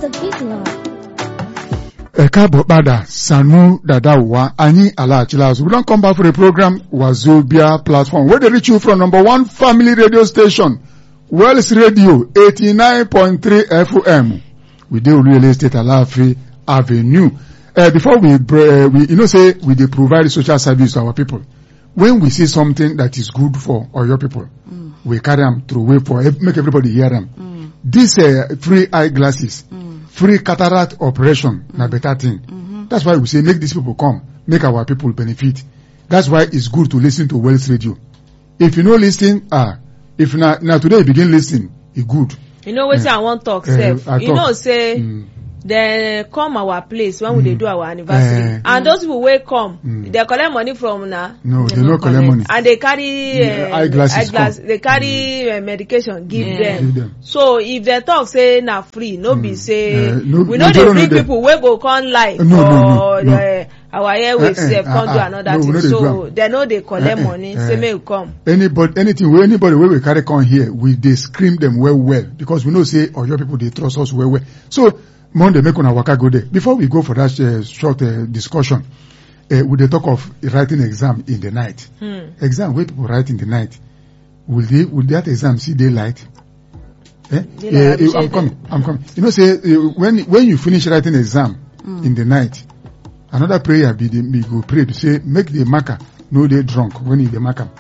the big love. Káàbọ̀ padà Sanu Dadawa Anyi Alachilas. We don't come back for the program Wazobia platform. Where they reach you from number one family radio station, Wells Radio 89.3 FM. We do real estate Alaafin Avenue. Before we say we dey provide social service to our people. When we see something that is good for your people, we carry them through way for make everybody hear them. This free eyeglasses. Free cataract operation, na better thing. That's why we say make these people come, make our people benefit. That's why it's good to listen to Wells Radio. If you no listen, if now today you begin listening, it's good. You know what I want talk, Sef? You know, say they come our place when we dey do our anniversary, and those people will come, they collect money from now. No, they don't collect money, and they carry eyeglasses. They carry medication, give them. So if they talk say na free, no be say we know they bring people wey go come live or our airwaves sef come do another thing. So they know they collect money. Say make you come. Anybody wey we carry come here, we dey scream them well because we know say your people they trust us well. So Monday make una waka go there. Before we go for that short discussion, we dey talk of writing exam in the night. Exam where people write in the night. Will that exam see daylight? I'm coming. You know, say when you finish writing exam in the night, another prayer be go pray to say make the marker no dey drunk when you dey mark am.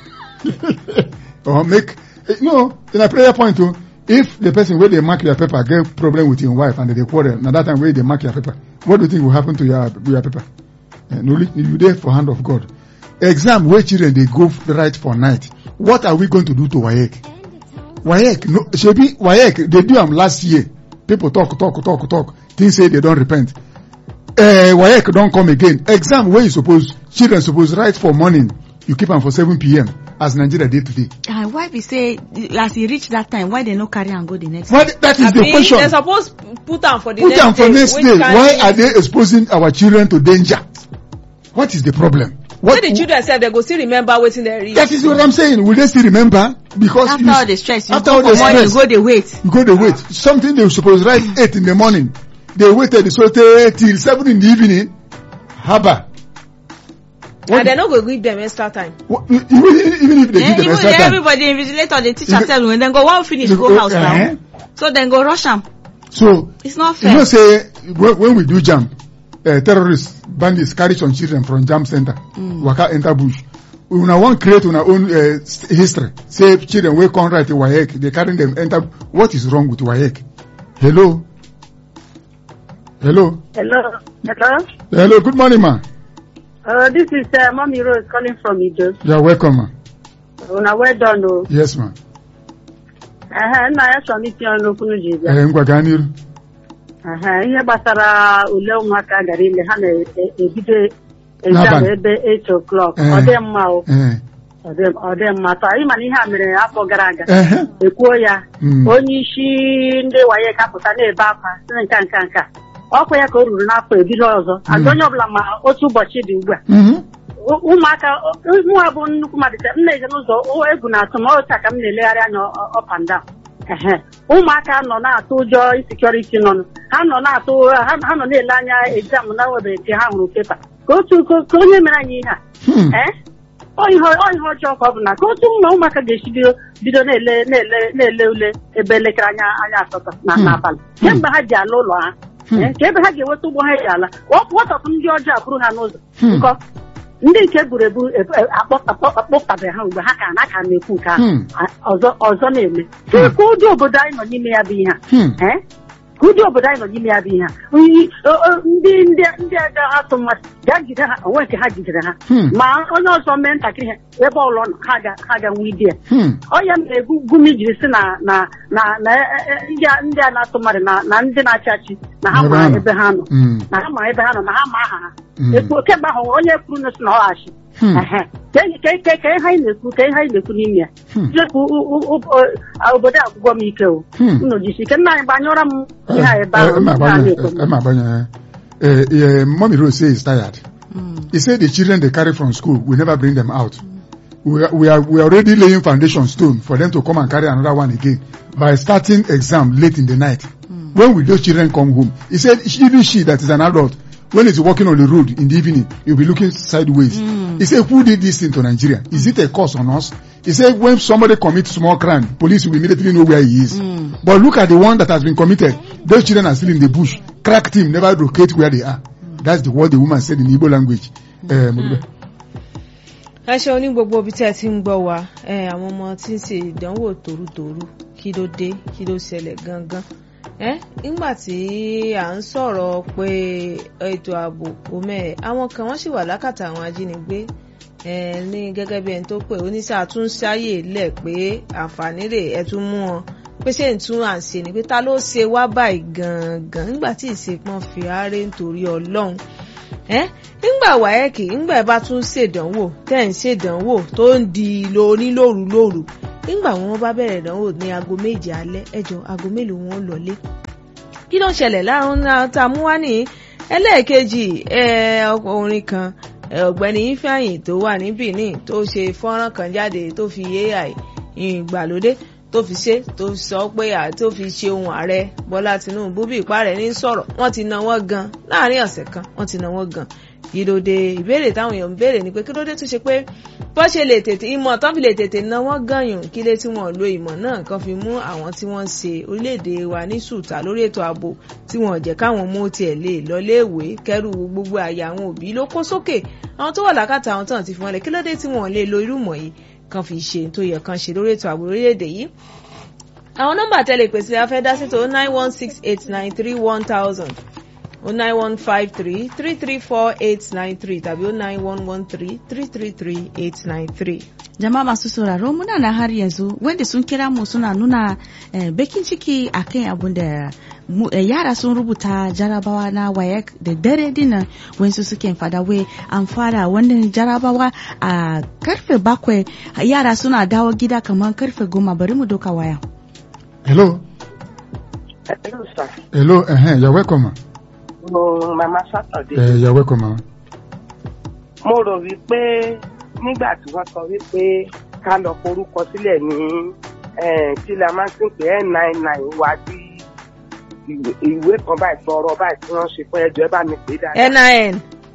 Or make in a prayer point too. If the person where they mark your paper get problem with your wife and they quarrel, now that time where they mark your paper, what do you think will happen to your paper? You there for hand of God. Exam where children they go right for night. What are we going to do to WAEC? WAEC, they do them last year. People talk. Things say they don't repent. WAEC don't come again. Exam where children supposed write for morning. You keep them for 7 p.m. as Nigeria did today. Why we say, as he reach that time, why they no carry and go the next day? That is the question. They're supposed to put them for the next day. Why are they exposing our children to danger? What is the problem? What the children said they go still remember waiting there. That is what I'm saying. Will they still remember? Because after all the stress, you go the wait. You go the wait. Something they were supposed to write 8 in the morning. They waited so till 7 in the evening. Haba. And they're not going to give them extra time. Even if they give them extra time. Everybody, invigilator, the teacher tell when then go one finish, go house now. So then go rush them. So it's not fair. You know, say when we do jam, terrorists, bandits carry some children from jam center, waka enter bush. We now want create our own history. Say children will come right to WAEC, they carry them enter. What is wrong with WAEC? Hello. Good morning, ma. This is Mommy Rose calling from Ido. You're welcome, ma. Well done, though. Yes, ma. I saw meeting on Lokunuji. Ihe gbasara ule ụmụaka gara ile ha na-ebido exam ebe 8 o'clock. Ọ dị mma o. Ọ dị mma. Taa ịma na ihe a mere afọ gara aga. Ekwuo ya. Onye isi ndị WAEC kapụta na-ebe akwa sị nka. Ọkwa ya ka o ruru n'afọ ebido ọzọ. Azụ onye ọbụla ma otu ụbọchị dị ugbu a. Ụmụaka nwa bụ nnukwu mmadụ m na-eje n'ụzọ egwu na-atụ m otu ka m na-elegharị anya up and down. Ụmụaka nọ na-atụ ụjọ insecurity nọ ha nọ na-ele anya exam na webete ha hụrụ pepa ka onye mere anyị ihe a ihe ọjọọ ka ọ bụ na ka otu ụlọ ụmụaka ga-esi bido na-ele ule ebe elekere anya asatọ n'abalị kemgbe ha ji ala ụlọ ha ka ebe ha ga-enweta ụgbọ ha ji ala wọtọpụ ndị ọjọọ abụrụ ha n'ụzọ nkọ ndị nke egwuregwu akpọpụtabe ha mgbe ha ka na-ekwu nke ọzọ na-eme ka ụdị obodo anyị nọ n'ime ya bụ ihe ndị aga atụ mmadụ gaa jide ha onwe nke ha jidere ha ma onye ọzọ mee ntakịrị ha ebe ọlọ ha ga nwe ide ya ọya mere gumi jiri si na ndị a na-atụ mmadụ na ndị na-achị achị na ha ma ebe ha nọ na ha ma aha ha kemgbe ahụ onye kwuru na si na ọghachi ka ihe anyị na-ekwu n'ime ya jepụ obodo agwụgwọ m ike o unu jisi ike nna anyị gbanyụra m ihe a ebe ahụ. Mommy Rose say is tired. He said the children they carry from school, we never bring them out. We are already laying foundation stone for them to come and carry another one again by starting exam late in the night. When will those children come home? He said, even she that is an adult, when it's walking on the road in the evening, you'll be looking sideways. He said, who did this thing to Nigeria? Is it a curse on us? He said, when somebody commits small crime, police will immediately know where he is. But look at the one that has been committed. Those children are still in the bush. Crack team never locate where they are. That's what the woman said in Igbo language. Ẹ ṣe oní gbogbo ibi tí ẹ ti ń gbọ́ wa àwọn ọmọ tí ń ṣe ìdánwò tòrútòrú kí ló dé kí ló ṣẹlẹ̀ gangan nígbà tí à ń sọ̀rọ̀ pé ètò ààbò òmẹ àwọn kan wọ́n sì wà lákàtà àwọn ajínigbé ní gẹ́gẹ́ bí ẹni tó pè oníṣẹ́ àtúnṣáyè lẹ̀ pé àǹfààní rẹ̀ ẹ tún mú wọn pé ṣé ń tún à ń ṣe ni pé ta ló ṣe wá báyìí gangan nígbà tí ìṣepọn fi àárẹ̀ nítorí Ọlọ́run nígbà wáyẹ́kì nígbà ẹ bá tún ṣèdánwò tẹ́ ń ṣèdánwò tó ń di onílòrú nígbà wọn bá bẹ̀rẹ̀ ìdánwò ní aago 7 alẹ́ ẹjọ́ aago mélòó wọn lọlé kí ló ń ṣẹlẹ̀ láàrún náà tá a mú wá ní ẹlẹ́ẹ̀kejì ọkùnrin kan ọ̀gbẹ́ni Ifeanyi tó wà ní Benin tó ṣe fọ́nrán kan jáde tó fi AI ìgbàlódé tó fi ṣe tó sọ pé tó fi ṣe ohun ààrẹ Bọ́lá Tinubu bí ìpá rẹ̀ ní sọ̀rọ̀ wọ́n ti ná wọ́n gan láàrin ọ̀sẹ̀ kan wọ́n ti ná wọ́n gan kí ló dé ìbéèrè táwọn èèyàn ń béèrè ni pé kí ló dé tó ṣe pé bó ṣe lè tètè ìmọ̀ tán fi lè tètè ná wọ́n gànyàn kí lé tí wọ́n lo ìmọ̀ náà kan fi mú àwọn tí wọ́n ń ṣe orílẹ̀-èdè wa ní sùtà lórí ètò ààbò tí wọ́n jẹ́ káwọn mú tiẹ̀ lè lọléèwé kẹ́rù gbogbo àyà àwọn òbí ló kó sókè àwọn tó wà lákàtà àwọn tán ti fi wọn lẹ̀ kí ló dé tí wọ́n lè lo irú mọ̀ yìí kan fi ṣe tó yẹ kan ṣe lórí ètò ààbò orílẹ̀-èdè yìí àwọn nọ́mbà tẹ́lẹ̀ pèsè afẹ́ dá sí tó 09168931000 09153334893 tàbí 09113333893. Jama'a masu sauraro muna na har yanzu wanda sun kira mu suna nuna bakin ciki akan abun da yara sun rubuta jarabawa na WAEC da dare dinnan wasu suke fada wai an fara wannan jarabawa a karfe 7 yara suna dawo gida kamar karfe 10 bari mu doka waya. Hello. Hello, sir. Hello, you're welcome. Mama Saturday. You're welcome, mama. Mo rò wípé nígbà tí wọ́n sọ wípé ká lọ forúkọ sílẹ̀ ní tí la máa ń sìn pé N99 wá sí ìwé kan báyìí sọ̀rọ̀ báyìí tí wọ́n ṣe fún ẹjọ́ ẹ bá mi pè dáadáa. NIN.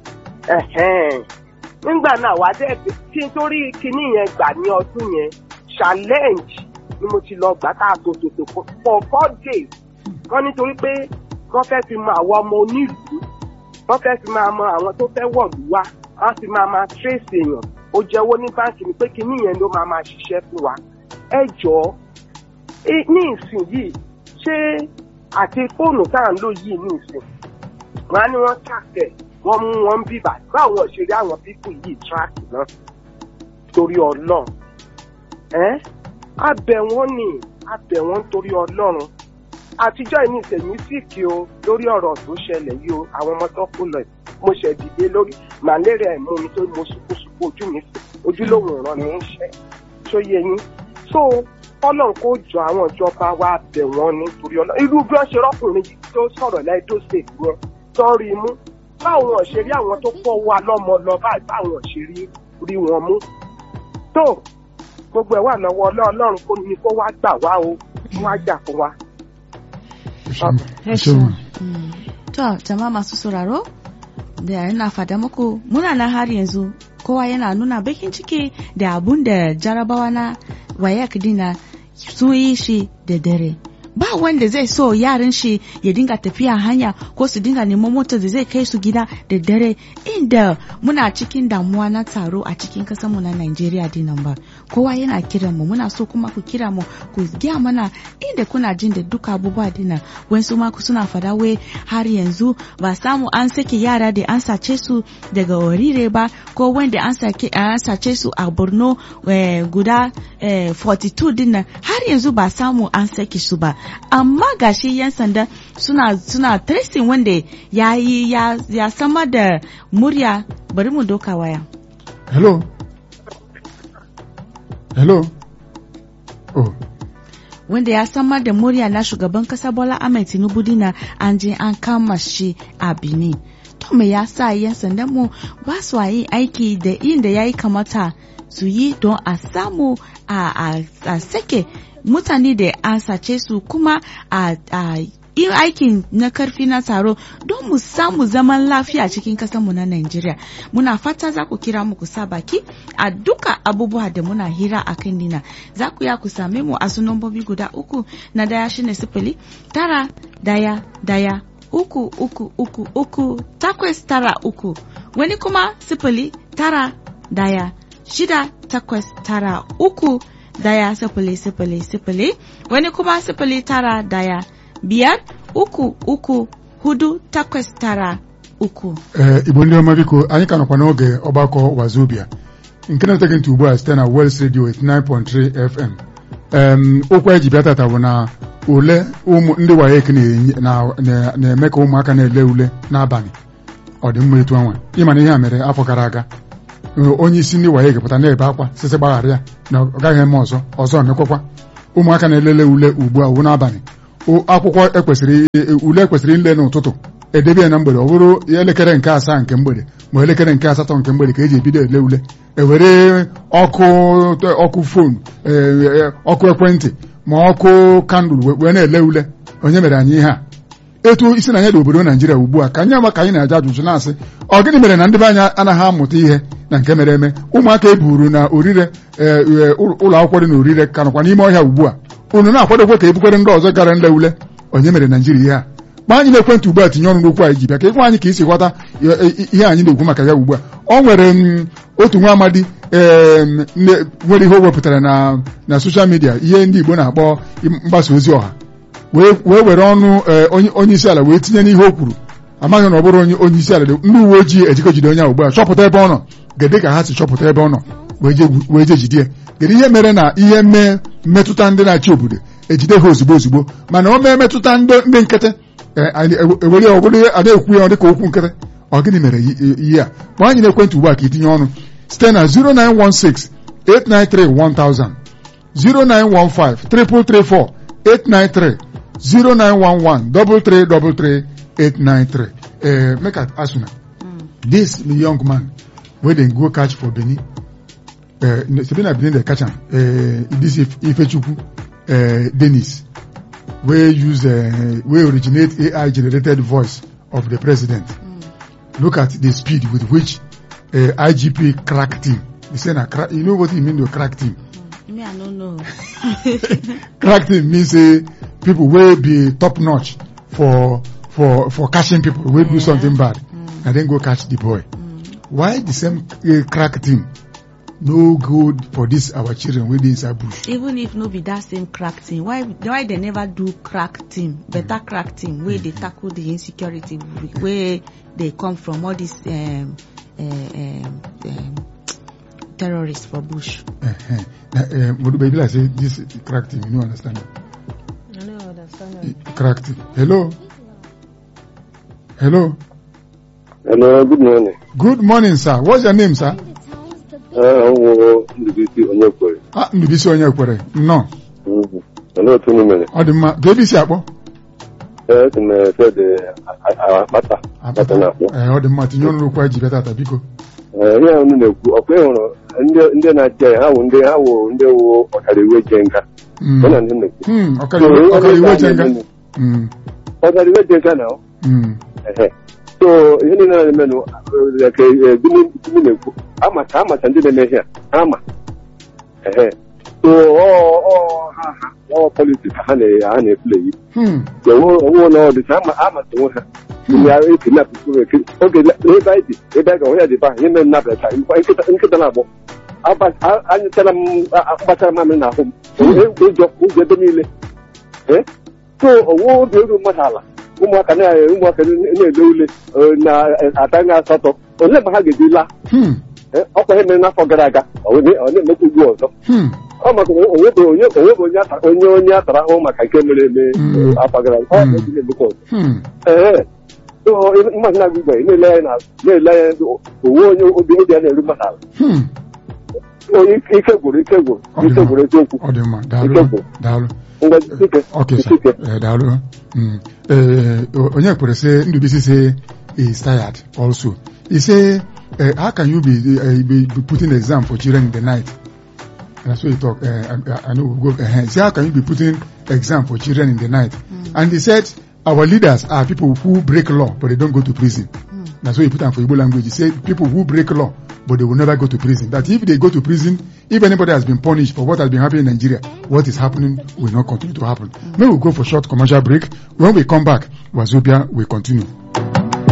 Nígbà náà wá dé kí n torí kinní yẹn gbà ní ọdún yẹn challenge ni mo ti lọ gbà tá a tòtòtò for 4 days wọ́n nítorí pé wọ́n fẹ́ fi mọ àwọn ọmọ onílùú wọ́n fẹ́ fi máa mọ àwọn tó fẹ́ wọ̀lú wá wọ́n fi máa trace èèyàn ó jẹ́wọ́ ní báńkì ni pé kinní yẹn ló máa ṣiṣẹ́ fún wa ẹ jọ̀ọ́ ní ìsìn yìí ṣé àti fóònù tá à ń lò yìí ní ìsìn wọn á ní wọ́n tàkẹ́ wọ́n mú wọn bíbà báwọn òṣèré àwọn pípù yìí tíráàkì náà torí Ọlọ́run abẹ̀ wọ́n torí Ọlọ́run àtijọ́ ìní ìsẹ̀mí síkì o lórí ọ̀rọ̀ tó ṣẹlẹ̀ yìí o àwọn ọmọ tó kú lọ mo ṣẹ̀ dìde lórí màlẹ́rẹ̀ ẹ̀mú mi tó mo ṣùkúṣùkú ojúlówó ìran mi ń ṣẹ́ tó yẹ yín so Ọlọ́run kó jọ àwọn ìjọba wa bẹ̀ wọ́n nítorí Ọlọ́run irú bí wọ́n ṣe rọ́kùnrin yìí tó sọ̀rọ̀ lẹ́ẹ̀dó state wọn tó rí mú báwọn òṣèré àwọn tó fọ́ wa lọ́mọ lọ báyìí báwọn òṣèré rí wọn mú tó gbogbo ẹ̀ wà lọ́wọ́ Ọlọ́run kó ní kó wá gbà wá o wá jà fún wa. To, jama'a masu sauraro, da yana fada muku muna na har yanzu kowa yana nuna bakin ciki da abun da jarabawa na WAEC dina sun yi shi da dare. Ba wanda zai so yaran shi ya dinga tafiya hanya ko su dinga neman motar da zai kai su gida da dare inda muna cikin damuwa na taro a cikin mu na Najeriya dinan ba. Kowa yana kiran mu muna so kuma ku kira mu ku gaya mana inda kuna jin da duka abubuwa dinan wasu ma ku suna fada wai har yanzu ba samu an sake yara da an sace su daga Orire ba ko wanda an sace su a Borno guda 42 dinan har yanzu ba samu an sake su ba. Amma gashi yan sanda suna tracing wanda ya sama da murya bari mu doka waya. Hello. Oh. Wanda ya sama da murya na shugaban kasa Bola Ahmed Tinubu dina an je an kama shi a Benin. To me yasa yan sandan mu ba su yi aiki da inda yayi kamata su yi don a samu a sake mutane da an sace su kuma a aikin na karfi na tsaro don mu samu zaman lafiya cikin mu na Najeriya. Muna fata za ku kira mu ku sa baki a duka abubuwa da muna hira a kan dina. Za ku ya ku same mu a su nambobi guda 3 na daya shine 0 uku uku uku uku takwas tara uku, wani kuma 0 tara daya 6 takwas tara uku daya 0 0 0, wani kuma 0 tara daya 5 uku uku 4 takwas tara uku. Igbo ndị ọma biko, anyị ka nọkwa n'oge ọgbakọ Wazobia nke na-eteghị ntị ugbu a site na Wells Radio 89.3 FM. Okwu eji bịa tata bụ na ule ndị WAEC na-eme ka ụmụaka na-ele ule n'abalị. Ọ dị mma etu anwa ịma na ihe a mere afọ gara aga. Onye isi ndị WAEC pụta na-ebe akwa sịsị gbaghara ya na ọ gaghị eme ọzọ mekwakwa. Ụmụaka na-elele ule ugbu a n'abalị. Ule ekwesịrị ile n'ụtụtụ edebe ya na mgbede, ọ bụrụ elekere nke 7 nke mgbede ma elekere nke 8 nke mgbede ka eji ebido ele ule. Ewere ọkụ fon, ọkụ ekwentị ma ọkụ kandụl wee na-ele ule. Onye mere anyị ihe a? Etu isi na anyị dị obodo Naijiria ugbu a ka anyị ama ka anyị na-aja ajụjụ na-asị ọ gịnị mere na ndị be anyị anaghị amụta ihe na nke mere eme? Ụmụaka eburu na orire ụlọ akwụkwọ dị na orire ka nọkwa n'ime ọhịa ugbu a. Unu na-akwadokwe ka ebukwere ndị ọzọ gara nle ule. Onye mere Naijiria ihe a? Gba anyị na-ekwentị ugbu a tinye ọnụ n'okwu anyị ji bịa ka ịgwa anyị ka isi ghọta ihe anyị na-ekwu maka ya ugbu a. Ọ nwere otu nwa amadi nwere ihe o wepụtara na soshal midia, ihe ndị Igbo na-akpọ mgbasa ozi ọha, wee were ọnụ onye isi ala wee tinye n'ihe o kwuru. Amaghị na ọ bụrụ onye isi ala. Ndị uwe ojii ejikọjide onye ahụ ugbu a chọpụta ebe ọ nọ. Gede ka ha si chọpụta ebe ọ nọ wee je jide ya. Gede ihe mere na ihe mmetụta ndị na-achị obodo ejide ha ozugbo mana o mee metụta ndị nkịtị ewere ọbụrụ a na-ekwu ya dịka okwu nkịtị. Ọ gịnị mere ihe a? Ma anyị na-ekwentị ugbu a ka itinye ọnụ site na 09168931000, 09153334893, 09113333893. Make it asuna. This young man wey dem go catch for Benin, Sabina Benin dey catch am. This Ifechukwu Dennis wey originate AI generated voice of the president. Look at the speed with which IGP crack team. They say you know what it mean to crack team? Me, I don't know. Crack team means people will be top notch for catching people who will do something bad and then go catch the boy. Why the same crack team no good for this our children wey dey inside bush? Even if no be that same crack team, why they never do crack team, better crack team wey dey tackle the insecurity wey dey come from all these terrorists for bush? But baby, like say this crack team, you no understand it. I don't understand. Crack team. Hello. Hello, good morning. Good morning, sir. What's your name, sir? Ndubisi Onyekwere. Ndubisi Onyekwere. No. Hello, Tunumene. Odima, Ndubisi akpo? Bata. Odima, tinyo nukwa jibeta tabiko. Ya na-ekwu ọkwa ịhụrụ ndị na-achị ha wụ ndị wụ ọkariwe jenga. Ọkariwe jenga. Ọkariwe jenga na ọ. So ihe niile na-eme nụ ka gịnị na-ekwu amata ndị na-eme ihe ama. So ọ politiks ha na-eplay yi. Onwe na ọ dị ka amata onwe ha. Ya ekidnap oge ebe anyị dị ebe anyị ga-onye dị ba ihe mere nnabata nkịta na-agbọ anyụtara m gbachara mamịrị n'ahụ m ụjọ ebe niile. So onwe obi ego mmadụ ala ụmụaka na-ele ule na-ataghị asatọ ole ma ha ga-eji laa ọkwa ihe mere n'afọ gara aga ọ na-emekwa ugbu ọzọ. Ọ maka onwebe onye atara ahụ maka nke mere eme afọ gara aga ọ na-emekwa ọzọ. Mmadụ na-agụ igwe na-ele ya onwe onye obi ya na-eru mmadụ ala. Onye ike gwụrụ eziokwu. Ike gwụrụ. Daalụ. Onyekwere say Ndubisi say is tired also. He say how can you be putting exam for children in the night? And that's what he talk. I know we'll go. He say how can you be putting exam for children in the night? And he said our leaders are people who break law, but they don't go to prison. That's what you put on for Igbo language. You say people who break law, but they will never go to prison. That if they go to prison, if anybody has been punished for what has been happening in Nigeria, what is happening will not continue to happen. Maybe we'll go for short commercial break. When we come back, Wazobia will continue.